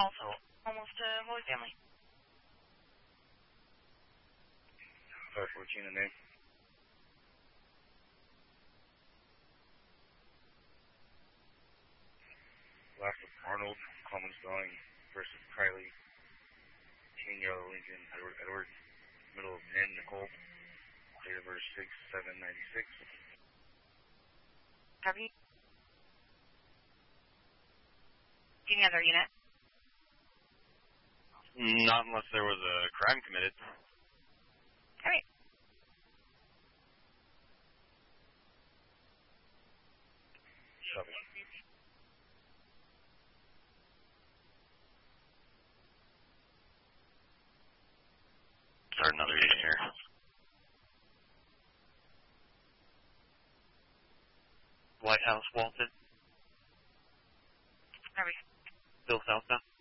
Also, almost Holy Family. 514 in name. Last of Arnold, Commons Drawing versus Kylie. Teen Yellow Lincoln, Edward. Middle of N, Nicole. Date of birth 6/7/96. Copy. Do you need another unit? Not unless there was a crime committed. All right. Copy. Start another unit here. White House, Walton. Copy. Bill Southbound.